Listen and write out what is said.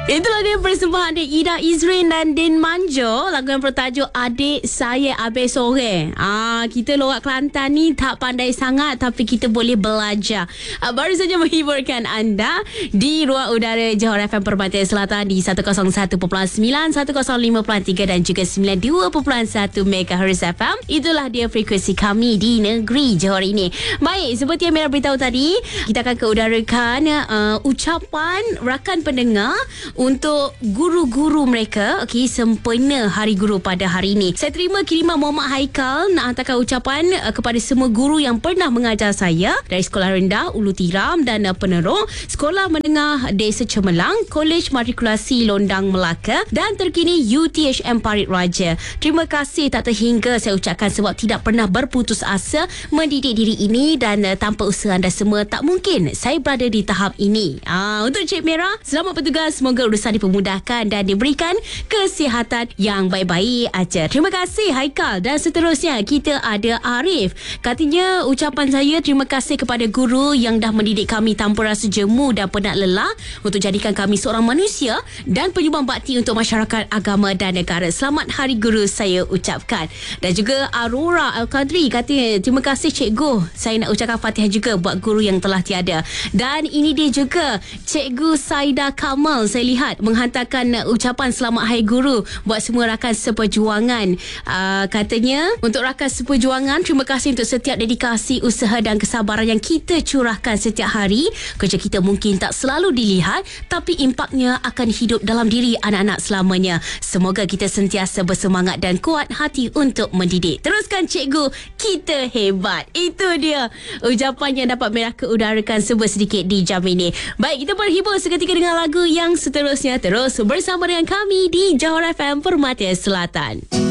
Itulah dia persembahan dari Ida Izrin dan Din Manjo. Lagu yang bertajuk Adik Saya Habis Sore. Kita lorak Kelantan ni tak pandai sangat, tapi kita boleh belajar. Baru saja menghiburkan anda di ruang udara Johor FM Permata Selatan di 101.9, 105.3 dan juga 92.1 MHz FM. Itulah dia frekuensi kami di negeri Johor ini. Baik, seperti yang Mira beritahu tadi, kita akan keudarakan ucapan rakan pendengar untuk guru-guru mereka. Okey, sempena Hari Guru pada hari ini. Saya terima kiriman Muhammad Haikal nak hantarkan ucapan kepada semua guru yang pernah mengajar saya dari Sekolah Rendah Ulu Tiram dan penerung Sekolah Menengah Desa Cemerlang, Kolej Matrikulasi Londang Melaka dan terkini UTHM Parit Raja. Terima kasih tak terhingga saya ucapkan sebab tidak pernah berputus asa mendidik diri ini dan tanpa usaha anda semua tak mungkin saya berada di tahap ini. Untuk Cik Mira, selamat bertugas, semoga urusan dipermudahkan dan diberikan kesihatan yang baik-baik aja. Terima kasih Haikal. Dan seterusnya kita ada Arif. Katanya ucapan saya terima kasih kepada guru yang dah mendidik kami tanpa rasa jemu dan penat lelah untuk jadikan kami seorang manusia dan penyumbang bakti untuk masyarakat, agama dan negara. Selamat Hari Guru saya ucapkan. Dan juga Aurora Al-Qadri katanya terima kasih cikgu. Saya nak ucapkan Fatihah juga buat guru yang telah tiada. Dan ini dia juga Cikgu Saida Kamal, saya lihat menghantarkan ucapan selamat Hari Guru buat semua rakan seperjuangan. Katanya untuk rakan seperjuangan, terima kasih untuk setiap dedikasi, usaha dan kesabaran yang kita curahkan setiap hari. Kerja kita mungkin tak selalu dilihat, tapi impaknya akan hidup dalam diri anak-anak selamanya. Semoga kita sentiasa bersemangat dan kuat hati untuk mendidik. Teruskan cikgu, kita hebat. Itu dia ucapan yang dapat Mira keudarakan sedikit di jam ini. Baik, kita berhibur seketika dengan lagu yang seterusnya. Terus bersama dengan kami di Johor FM Permata Selatan.